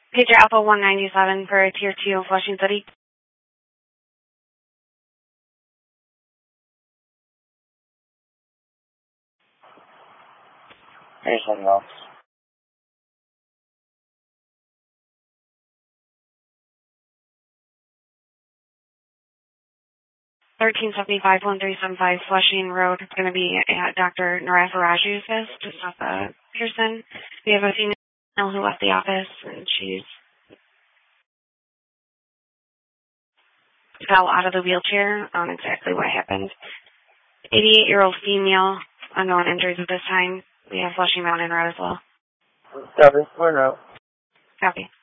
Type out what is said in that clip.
Pager Alpha 197 for Tier 2 Flushing City. Here's something else. $1375-1375 Flushing Road. It's going to be at Dr. Narafaraj's office, just off of Pearson. We have a female who left the office, and she fell out of the wheelchair. On exactly what happened. 88-year-old female, unknown injuries at this time. We have Flushing Mountain Road as well. Copy. We're out. Copy.